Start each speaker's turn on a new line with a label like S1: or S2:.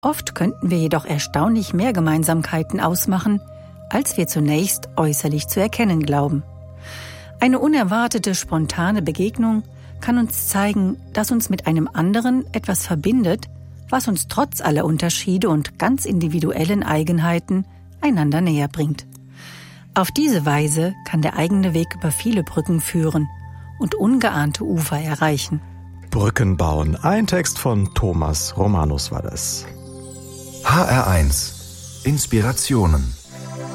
S1: Oft könnten wir jedoch erstaunlich mehr Gemeinsamkeiten ausmachen, als wir zunächst äußerlich zu erkennen glauben. Eine unerwartete, spontane Begegnung kann uns zeigen, dass uns mit einem anderen etwas verbindet, was uns trotz aller Unterschiede und ganz individuellen Eigenheiten einander näher bringt. Auf diese Weise kann der eigene Weg über viele Brücken führen und ungeahnte Ufer erreichen.
S2: Brücken bauen. Ein Text von Thomas Romanus war das.
S3: HR1 Inspirationen